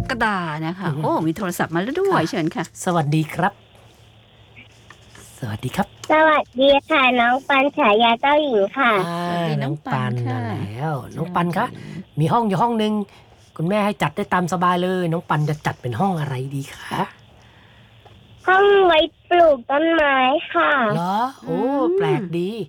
กฎานะคะโอ้มีโทรศัพท์มาแล้วด้วยเชิญค่ะสวัสดีครับสวัสดีครับสวัสดีค่ะน้องปันฉายาเจ้าหญิงค่ะสวัสดีน้องปันค่ะแล้วน้องปันคะมีห้องอยู่ห้องนึงคุณแม่ให้จัดได้ตามสบายเลยน้องปันจะจัดเป็นห้องอะไรดีคะห้องไว้ปลูกต้นไม้ค่ะเหรอโอ้แปลกดี